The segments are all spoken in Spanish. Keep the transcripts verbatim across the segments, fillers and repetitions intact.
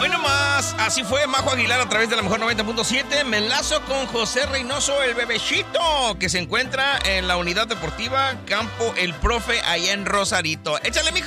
Hoy nomás, así fue Majo Aguilar a través de la mejor noventa punto siete. Me enlazo con José Reynoso, el bebecito, que se encuentra en la unidad deportiva Campo El Profe, allá en Rosarito. ¡Échale, mijo!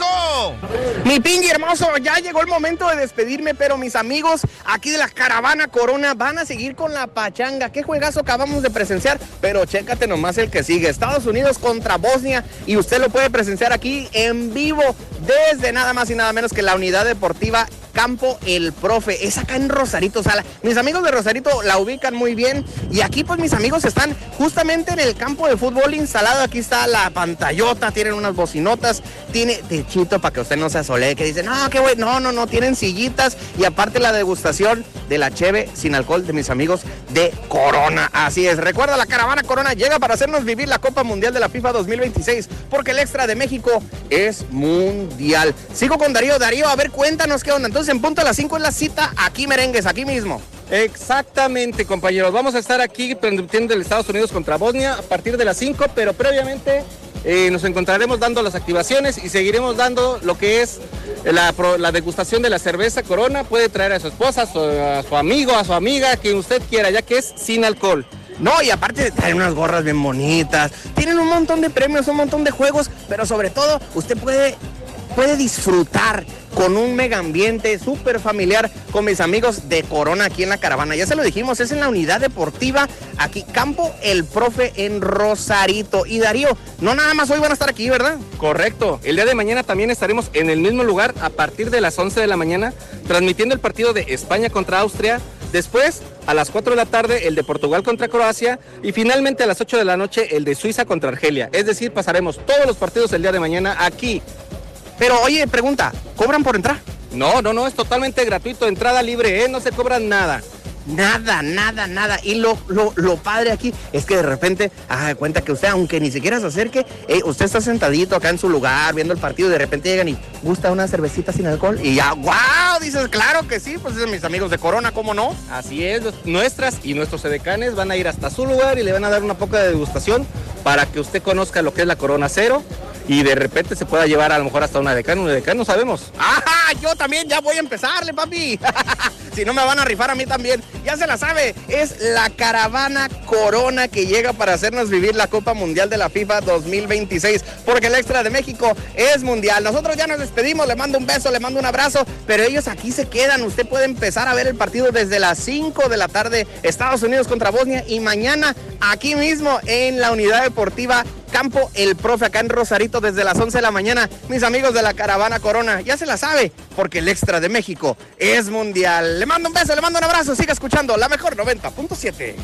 Mi pingui hermoso, ya llegó el momento de despedirme, pero mis amigos aquí de la Caravana Corona van a seguir con la pachanga. Qué juegazo acabamos de presenciar, pero chécate nomás el que sigue. Estados Unidos contra Bosnia, y usted lo puede presenciar aquí en vivo desde nada más y nada menos que la unidad deportiva Campo El Profe. Es acá en Rosarito Sala. Mis amigos de Rosarito la ubican muy bien, y aquí pues mis amigos están justamente en el campo de fútbol instalado. Aquí está la pantallota, tienen unas bocinotas, tiene techito para que usted no se asolee, que dice, no, qué güey, no, no, no, tienen sillitas, y aparte la degustación de la cheve sin alcohol de mis amigos de Corona. Así es, recuerda, la Caravana Corona llega para hacernos vivir la Copa Mundial de la FIFA dos mil veintiséis, porque el extra de México es mundial. Sigo con Darío. Darío, a ver, cuéntanos qué onda. Entonces, en punto a las cinco es la cita aquí, merengues, aquí mismo. Exactamente, compañeros. Vamos a estar aquí transmitiendo el Estados Unidos contra Bosnia a partir de las cinco, pero previamente eh, nos encontraremos dando las activaciones y seguiremos dando lo que es la, la degustación de la cerveza Corona. Puede traer a su esposa, a su, a su amigo, a su amiga, quien usted quiera, ya que es sin alcohol. No, y aparte traen unas gorras bien bonitas, tienen un montón de premios, un montón de juegos, pero sobre todo usted puede, puede disfrutar con un mega ambiente súper familiar con mis amigos de Corona aquí en la Caravana. Ya se lo dijimos, es en la unidad deportiva aquí, Campo El Profe en Rosarito. Y Darío, no nada más hoy van a estar aquí, ¿verdad? Correcto, el día de mañana también estaremos en el mismo lugar a partir de las once de la mañana, transmitiendo el partido de España contra Austria. Después, a las cuatro de la tarde, el de Portugal contra Croacia, y finalmente a las ocho de la noche, el de Suiza contra Argelia. Es decir, pasaremos todos los partidos el día de mañana aquí. Pero oye, pregunta, ¿cobran por entrar? No, no, no, es totalmente gratuito, entrada libre, ¿eh? No se cobran nada. Nada, nada, nada. Y lo, lo, lo padre aquí es que de repente, haga de cuenta que usted, aunque ni siquiera se acerque, eh, usted está sentadito acá en su lugar viendo el partido, y de repente llegan y gusta una cervecita sin alcohol, y ya, ¡wow! Dices, claro que sí, pues es mis amigos de Corona, ¿cómo no? Así es, nuestras y nuestros edecanes van a ir hasta su lugar y le van a dar una poca de degustación para que usted conozca lo que es la Corona Cero. Y de repente se pueda llevar a lo mejor hasta una decana, una decana, no sabemos. ¡Ah! Yo también ya voy a empezarle, papi. Si no me van a rifar a mí también. Ya se la sabe, es la Caravana Corona que llega para hacernos vivir la Copa Mundial de la FIFA dos mil veintiséis. Porque el extra de México es mundial. Nosotros ya nos despedimos, le mando un beso, le mando un abrazo, pero ellos aquí se quedan. Usted puede empezar a ver el partido desde las cinco de la tarde, Estados Unidos contra Bosnia, y mañana aquí mismo en la unidad deportiva Campo El Profe, acá en Rosarito, desde las once de la mañana. Mis amigos de la Caravana Corona, ya se la sabe, porque el extra de México es mundial. Le mando un beso, le mando un abrazo, siga escuchando la mejor noventa punto siete.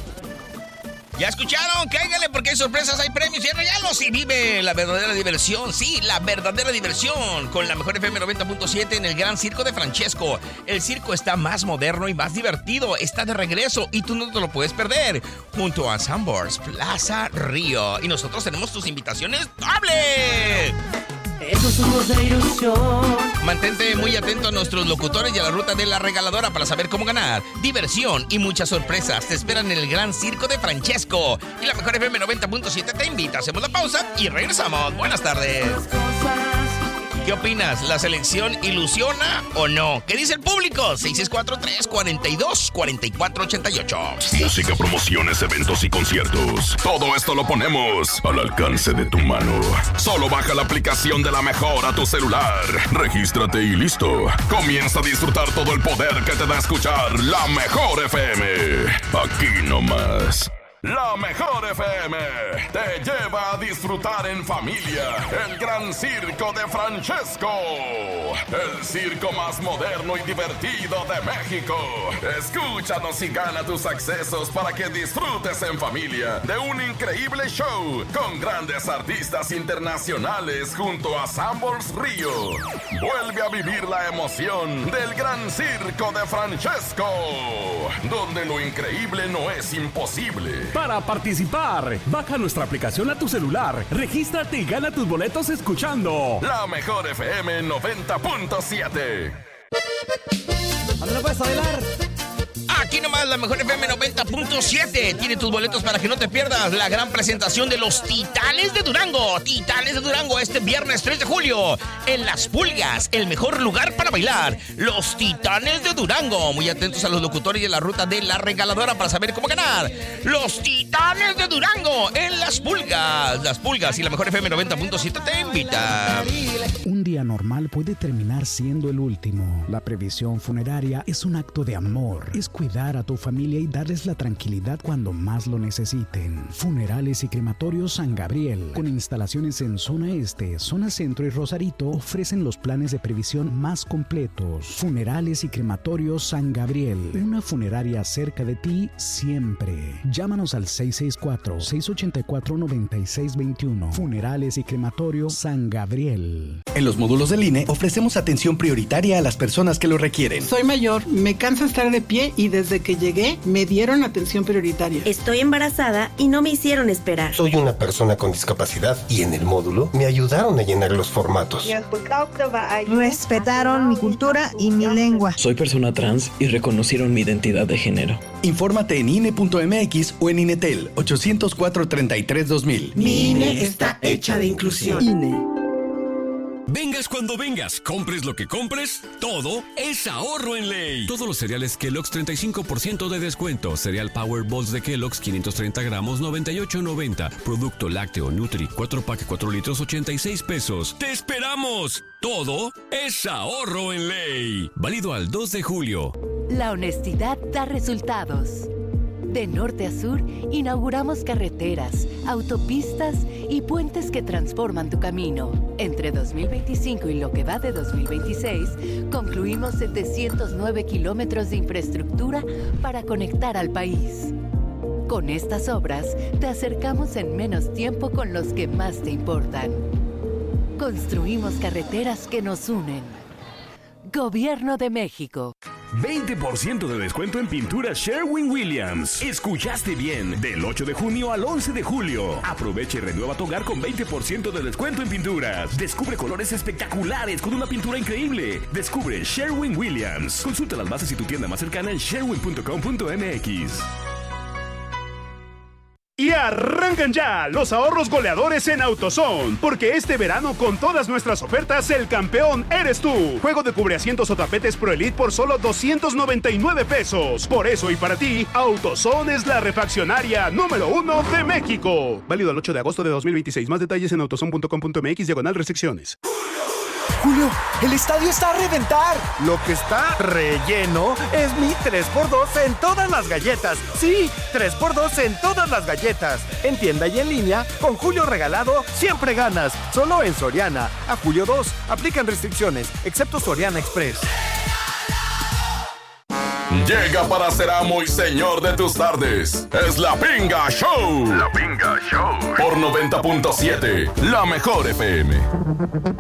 ¿Ya escucharon? Cáigale, porque hay sorpresas, hay premios y hay regalos, y vive la verdadera diversión. Sí, la verdadera diversión con la mejor F M noventa punto siete en el Gran Circo de Francesco. El circo está más moderno y más divertido. Está de regreso y tú no te lo puedes perder. Junto a Sambors Plaza Río. Y nosotros tenemos tus invitaciones dobles. Esos somos de ilusión. Mantente muy atento a nuestros locutores y a la ruta de la regaladora para saber cómo ganar. Diversión y muchas sorpresas te esperan en el Gran Circo de Francesco. Y la mejor F M noventa punto siete te invita. Hacemos la pausa y regresamos. Buenas tardes. ¿Qué opinas? ¿La selección ilusiona o no? ¿Qué dice el público? seis seis cuatro, tres cuatro dos, cuatro cuatro ocho ocho. Música, promociones, eventos y conciertos. Todo esto lo ponemos al alcance de tu mano. Solo baja la aplicación de La Mejor a tu celular. Regístrate y listo. Comienza a disfrutar todo el poder que te da escuchar La Mejor F M. Aquí nomás. La Mejor F M te lleva a disfrutar en familia el Gran Circo de Francesco, el circo más moderno y divertido de México. Escúchanos y gana tus accesos para que disfrutes en familia de un increíble show con grandes artistas internacionales junto a Sambors Río. Vuelve a vivir la emoción del Gran Circo de Francesco, donde lo increíble no es imposible. Para participar, baja nuestra aplicación a tu celular, regístrate y gana tus boletos escuchando La Mejor F M noventa punto siete. ¿Dónde lo puedes bailar? Aquí nomás la mejor F M noventa punto siete tiene tus boletos para que no te pierdas la gran presentación de los Titanes de Durango. Titanes de Durango este viernes tres de julio en Las Pulgas, el mejor lugar para bailar. Los Titanes de Durango. Muy atentos a los locutores y a la ruta de la regaladora para saber cómo ganar. Los Titanes de Durango en Las Pulgas. Las Pulgas y la mejor F M noventa punto siete te invita. Un día normal puede terminar siendo el último. La previsión funeraria es un acto de amor. Es cuidar a tu familia y darles la tranquilidad cuando más lo necesiten. Funerales y Crematorios San Gabriel, con instalaciones en zona este, zona centro y Rosarito, ofrecen los planes de previsión más completos. Funerales y Crematorios San Gabriel, una funeraria cerca de ti siempre. Llámanos al seis seis cuatro, seis ocho cuatro, nueve seis dos uno. Funerales y Crematorios San Gabriel. En los módulos del I N E ofrecemos atención prioritaria a las personas que lo requieren. Soy mayor, me cansa estar de pie y desde que llegué me dieron atención prioritaria. Estoy embarazada y no me hicieron esperar. Soy una persona con discapacidad y en el módulo me ayudaron a llenar los formatos. Respetaron mi cultura y mi lengua. Soy persona trans y reconocieron mi identidad de género. Infórmate en I N E punto M X o en INETEL ocho cero cuatro, treinta y tres, dos mil. Mi I N E está hecha de inclusión. I N E. Vengas cuando vengas, compres lo que compres, todo es ahorro en ley. Todos los cereales Kellogg's treinta y cinco por ciento de descuento. Cereal Power Balls de Kellogg's quinientos treinta gramos noventa y ocho noventa. Producto lácteo Nutri cuatro pack cuatro litros ochenta y seis pesos. ¡Te esperamos! Todo es ahorro en ley. Válido al dos de julio. La honestidad da resultados. De norte a sur, inauguramos carreteras, autopistas y puentes que transforman tu camino. Entre dos mil veinticinco y lo que va de dos mil veintiséis, concluimos setecientos nueve kilómetros de infraestructura para conectar al país. Con estas obras, te acercamos en menos tiempo con los que más te importan. Construimos carreteras que nos unen. Gobierno de México. veinte por ciento de descuento en pintura Sherwin-Williams. Escuchaste bien, del ocho de junio al once de julio. Aprovecha y renueva tu hogar con veinte por ciento de descuento en pinturas. Descubre colores espectaculares con una pintura increíble. Descubre Sherwin-Williams. Consulta las bases y tu tienda más cercana en sherwin punto com punto m x. Y arrancan ya los ahorros goleadores en AutoZone, porque este verano con todas nuestras ofertas el campeón eres tú. Juego de cubreasientos o tapetes Pro Elite por solo doscientos noventa y nueve pesos. Por eso y para ti, AutoZone es la refaccionaria número uno de México. Válido el ocho de agosto de dos mil veintiséis. Más detalles en autozone punto com punto m x diagonal restricciones. Julio, el estadio está a reventar. Lo que está relleno es mi tres por dos en todas las galletas. Sí, tres por dos en todas las galletas. En tienda y en línea, con Julio regalado, siempre ganas. Solo en Soriana. A julio dos. Aplican restricciones, excepto Soriana Express. Llega para ser amo y señor de tus tardes. Es La Pinga Show. La Pinga Show. Por noventa punto siete, la mejor F M.